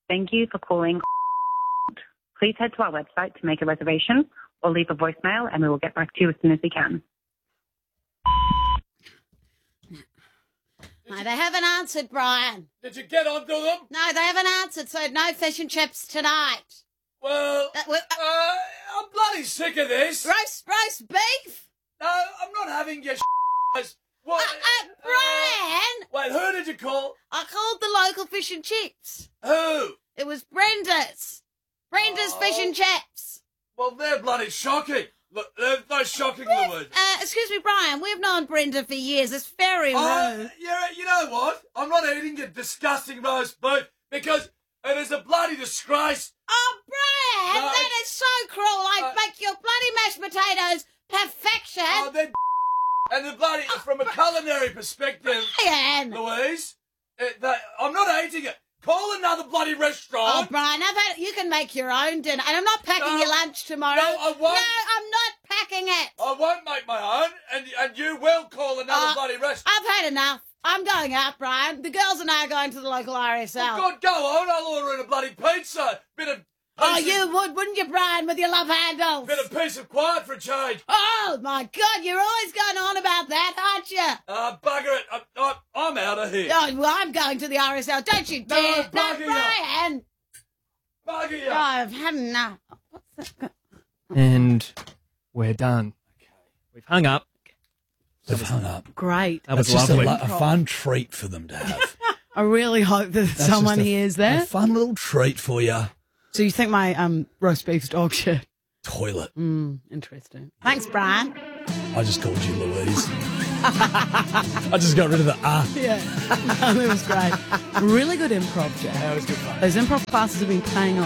Thank you for calling. Please head to our website to make a reservation or leave a voicemail and we will get back to you as soon as we can. No, they haven't answered, Brian. Did you get onto them? No, they haven't answered, so no fish and chips tonight. Well, I'm bloody sick of this. Roast beef? No, I'm not having your What? Brian! Wait, who did you call? I called the local fish and chips. Who? It was Brenda's. Brenda's fish and chips. Well, they're bloody shocking. Look, they're shocking, Louise. Excuse me, Brian, we've known Brenda for years. It's very rude. Yeah, you know what? I'm not eating your disgusting roast beef because it is a bloody disgrace. Oh, Brian, No, that is so cruel. I'd make your bloody mashed potatoes perfection. Oh, they're and the bloody, from a culinary perspective, Brian. Louise, I'm not eating it. Call another bloody restaurant. Oh, Brian, you can make your own dinner. And I'm not packing your lunch tomorrow. No, I won't. No, I'm not packing it. I won't make my own, and you will call another bloody restaurant. I've had enough. I'm going out, Brian. The girls and I are going to the local RSL. Oh, God, go on. I'll order in a bloody pizza. You would, wouldn't you, Brian, with your love handles? Bit of peace of quiet for a change. Oh, my God, you're always going on about that, aren't you? Bugger it. I'm out of here. Oh, well, I'm going to the RSL. Don't you dare. No, bugger you. Brian. Bugger you. Oh, I've had enough. What's that? And we're done. Okay. We've hung up. They've hung up. Great. That was That's lovely. just a fun treat for them to have. I really hope that someone hears A that. fun little treat for you. So you think my roast beef's dog shit? Toilet. Interesting. Thanks, Brian. I just called you Louise. I just got rid of the Yeah. That was great. Really good improv, Jack. That was good fun. Those improv classes have been paying off.